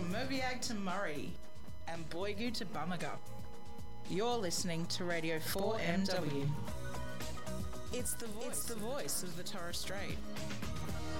Mobiag to Murray and Boigu to Bamaga. You're listening to Radio 4MW. It's the voice of the Torres Strait.